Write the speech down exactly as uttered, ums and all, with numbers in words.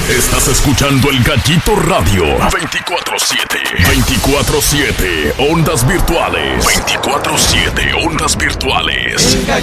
Estás escuchando El Gallito Radio. veinticuatro siete. veinticuatro siete. Ondas virtuales.